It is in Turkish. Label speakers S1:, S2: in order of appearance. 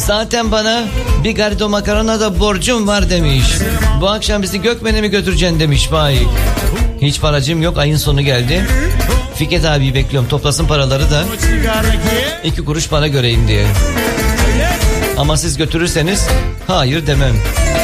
S1: Zaten bana bir gardo makarona da borcum var demiş. Bu akşam bizi Gökmen'e mi götüreceksin demiş Faik. Hiç paracım yok, ayın sonu geldi. Fikret abi bekliyorum, toplasın paraları da 2 kuruş para göreyim diye. Ama siz götürürseniz hayır demem.